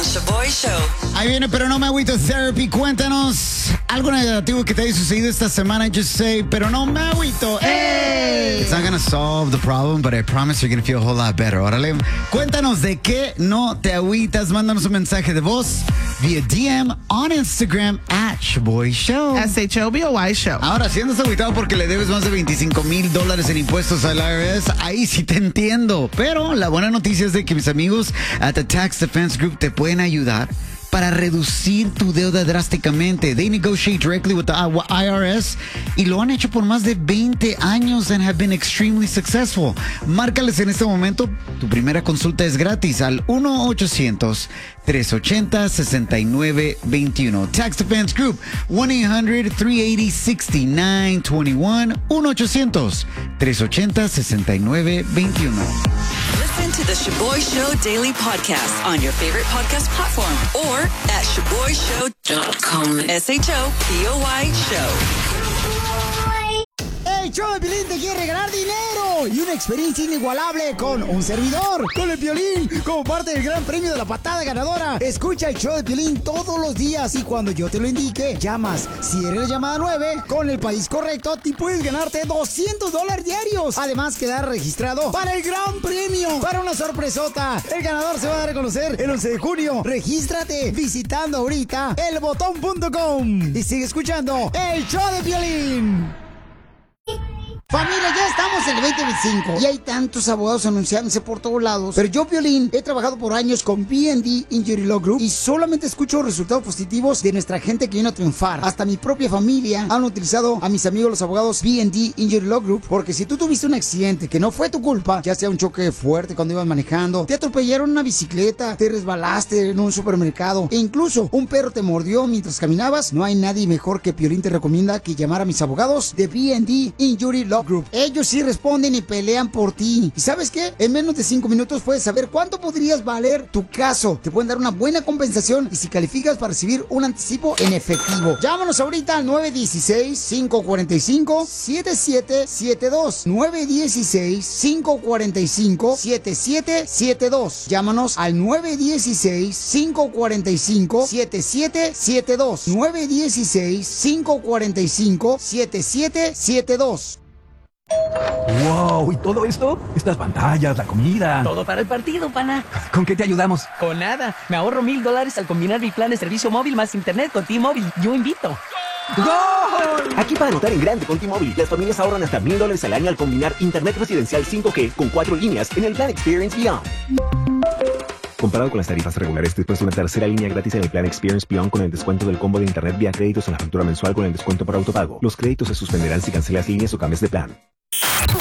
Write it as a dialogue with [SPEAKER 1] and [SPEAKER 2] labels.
[SPEAKER 1] on Shaboy Show.
[SPEAKER 2] Ahí viene, pero no me agüito therapy. Cuéntanos algo negativo que te haya sucedido esta semana. Just say, pero no me agüito. ¡Hey! It's not gonna solve the problem, but I promise you're gonna feel a whole lot better. Órale. Cuéntanos de qué no te agüitas. Mándanos un mensaje de voz vía DM on Instagram at Shaboy Show.
[SPEAKER 3] SHOBOY Show.
[SPEAKER 2] Ahora, si andas agüitado porque le debes más de $25,000 en impuestos al IRS, ahí sí te entiendo. Pero la buena noticia es de que mis amigos at the Tax Defense Group te pueden ayudar para reducir tu deuda drásticamente. They negotiate directly with the IRS y lo han hecho por más de 20 años and have been extremely successful. Márcales en este momento. Tu primera consulta es gratis al 1-800-380-6921. Tax Defense Group, 1-800-380-6921. 1-800-380-6921.
[SPEAKER 1] Listen to the Shaboy Show Daily Podcast on your favorite podcast platform or at ShaboyShow.com. SHOPOY Show.
[SPEAKER 4] El show de Piolín te quiere regalar dinero y una experiencia inigualable con un servidor, con el Piolín, como parte del gran premio de la patada ganadora. Escucha el show de Piolín todos los días y cuando yo te lo indique, llamas. Si eres la llamada 9, con el país correcto, te puedes ganarte $200 diarios. Además, quedar registrado para el gran premio, para una sorpresota. El ganador se va a dar a conocer el 11 de junio. Regístrate visitando ahorita elbotón.com y sigue escuchando el show de Piolín. Familia, ya estamos en el 2025 y hay tantos abogados anunciándose por todos lados. Pero yo, Piolín, he trabajado por años con B&D Injury Law Group y solamente escucho resultados positivos de nuestra gente que viene a triunfar. Hasta mi propia familia han utilizado a mis amigos los abogados B&D Injury Law Group, porque si tú tuviste un accidente que no fue tu culpa, ya sea un choque fuerte cuando ibas manejando, te atropellaron una bicicleta, te resbalaste en un supermercado e incluso un perro te mordió mientras caminabas, no hay nadie mejor que Piolín te recomienda que llamar a mis abogados de B&D Injury Law Group. Ellos sí responden y pelean por ti. ¿Y sabes qué? En menos de 5 minutos puedes saber cuánto podrías valer tu caso. Te pueden dar una buena compensación y si calificas para recibir un anticipo en efectivo. Llámanos ahorita al 916-545-7772. 916-545-7772. Llámanos al 916-545-7772. 916-545-7772.
[SPEAKER 5] ¡Wow! ¿Y todo esto? Estas pantallas, la comida.
[SPEAKER 6] Todo para el partido, pana.
[SPEAKER 5] ¿Con qué te ayudamos?
[SPEAKER 6] Con nada. Me ahorro $1,000 al combinar mi plan de servicio móvil más internet con T-Mobile. Yo invito.
[SPEAKER 5] ¡Gol!
[SPEAKER 7] Aquí para anotar en grande con T-Mobile, las familias ahorran hasta $1,000 al año al combinar internet residencial 5G con 4 líneas en el plan Experience Beyond. Comparado con las tarifas regulares, después de una tercera línea gratis en el plan Experience Beyond con el descuento del combo de internet vía créditos en la factura mensual con el descuento por autopago. Los créditos se suspenderán si cancelas líneas o cambias de plan.